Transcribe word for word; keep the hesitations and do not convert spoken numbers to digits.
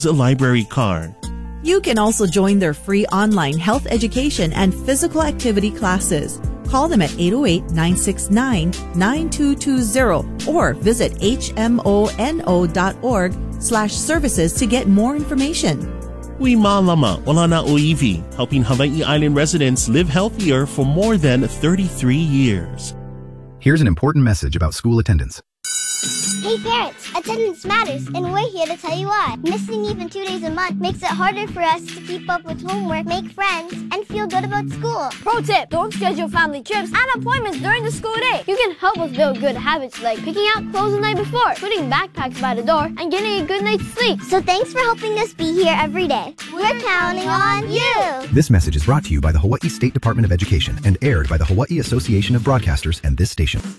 a library card. You can also join their free online health education and physical activity classes. Call them at eight oh eight, nine six nine, nine two two zero or visit hmono.org slash services to get more information. We Malama Wala na Oivi, helping Hawaii Island residents live healthier for more than thirty-three years. Here's an important message about school attendance. Hey parents, attendance matters, and we're here to tell you why. Missing even two days a month makes it harder for us to keep up with homework, make friends, and feel good about school. Pro tip, don't schedule family trips and appointments during the school day. You can help us build good habits like picking out clothes the night before, putting backpacks by the door, and getting a good night's sleep. So thanks for helping us be here every day. We're counting on you. This message is brought to you by the Hawaii State Department of Education and aired by the Hawaii Association of Broadcasters and this station.